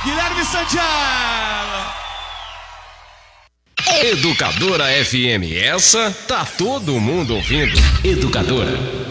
Guilherme Santiago. Educadora FM, essa tá todo mundo ouvindo. Educadora.